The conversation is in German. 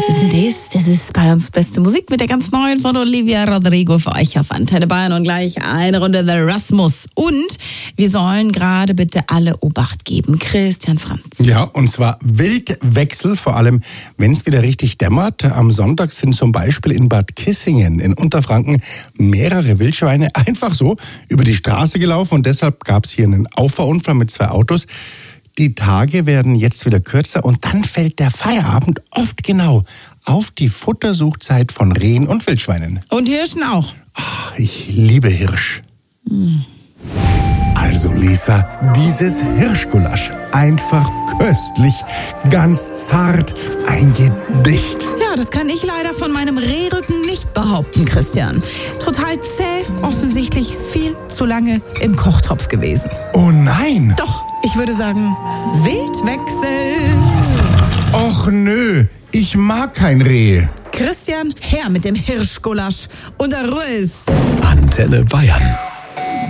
Was ist denn das? Das ist Bayerns beste Musik mit der ganz neuen von Olivia Rodrigo für euch auf Antenne Bayern und gleich eine Runde The Rasmus. Und wir sollen gerade bitte alle Obacht geben. Christian Franz. Ja, und zwar Wildwechsel, vor allem wenn es wieder richtig dämmert. Am Sonntag sind zum Beispiel in Bad Kissingen in Unterfranken mehrere Wildschweine einfach so über die Straße gelaufen und deshalb gab es hier einen Auffahrunfall mit 2 Autos. Die Tage werden jetzt wieder kürzer und dann fällt der Feierabend oft genau auf die Futtersuchzeit von Rehen und Wildschweinen. Und Hirschen auch. Ach, ich liebe Hirsch. Also Lisa, dieses Hirschgulasch, einfach köstlich, ganz zart, ein Gedicht. Ja, das kann ich leider von meinem Rehrücken nicht behaupten, Christian. Total zäh, offensichtlich viel zu lange im Kochtopf gewesen. Oh nein! Doch, ich würde sagen, Wildwechsel. Och nö, ich mag kein Reh. Christian, her mit dem Hirschgulasch und der Ruhe ist. Antenne Bayern.